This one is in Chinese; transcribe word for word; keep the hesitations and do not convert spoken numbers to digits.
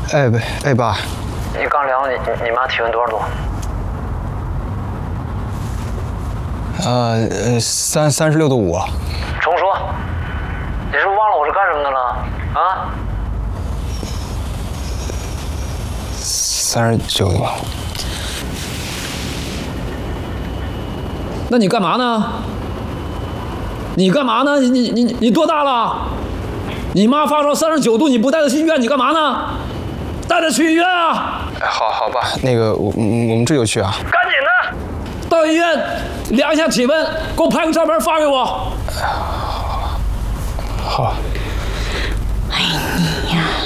哎不，哎爸， 你刚量你你妈体温多少度？ 呃呃，三三十六度五。 重说，你是不是忘了我是干什么的了？啊？ 三十九度。 那你干嘛呢？你干嘛呢？你你你你多大了？你妈发烧三十九度，你不带她去医院，你干嘛呢？带她去医院啊！ 好好爸，那个我我们这就去啊。 赶紧的， 到医院量一下体温，给我拍个照片发给我。 好。 哎你呀。